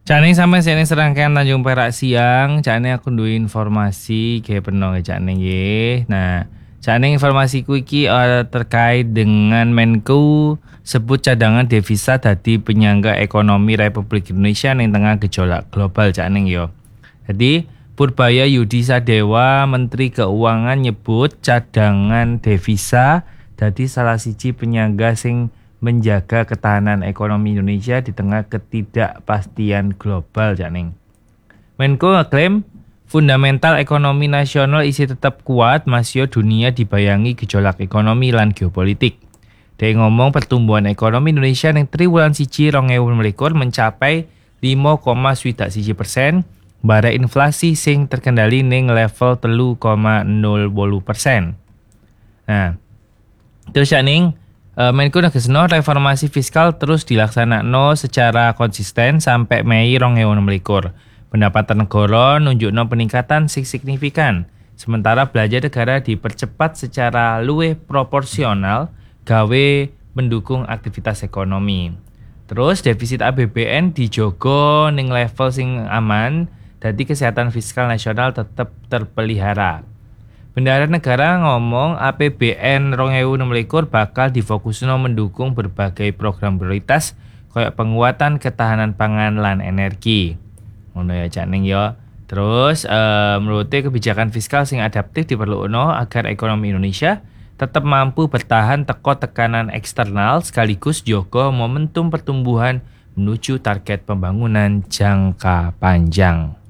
Cak Ning sampai sini serangkaian Tanjung Perak siang. Cak Ning aku duwe informasi kayak penuh ya Cak Ning nggih. Nah, Cak Ning informasiku iki terkait dengan Menko sebut cadangan devisa dadi penyangga ekonomi Republik Indonesia ning tengah gejolak global Cak Ning yo. Jadi Purbaya Yudi Sadewa Menteri Keuangan nyebut cadangan devisa dadi salah siji penyangga sing menjaga ketahanan ekonomi Indonesia di tengah ketidakpastian global, Cak Ning. Menko ngeklaim fundamental ekonomi nasional isi tetap kuat masih dunia dibayangi gejolak ekonomi lan geopolitik. Dia ngomong pertumbuhan ekonomi Indonesia yang triwulan siji 2021 mencapai 5,1%, bara inflasi sing terkendali ning level 3,0%. Nah, terus Cak Ning, Menko negesno reformasi fiskal terus dilaksanakno secara konsisten sampai Mei 2021. Pendapatan negara nunjukno peningkatan signifikan. Sementara belanja negara dipercepat secara luwih proporsional gawe mendukung aktivitas ekonomi. Terus defisit APBN dijogo ning level sing aman, jadi kesehatan fiskal nasional tetap terpelihara. Bendahara negara ngomong APBN 2021 bakal difokusno mendukung berbagai program prioritas kayak penguatan ketahanan pangan lan energi. Ngono ya Cak Ning ya. Terus menurutnya kebijakan fiskal sing adaptif diperlukan agar ekonomi Indonesia tetap mampu bertahan teko tekanan eksternal sekaligus jogo momentum pertumbuhan menuju target pembangunan jangka panjang.